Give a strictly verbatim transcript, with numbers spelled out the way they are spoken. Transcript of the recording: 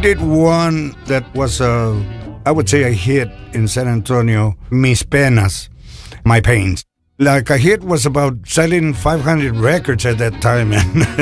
did one that was a, I would say a hit in San Antonio, Mis Penas, My Pains. Like a hit was about selling five hundred records at that time.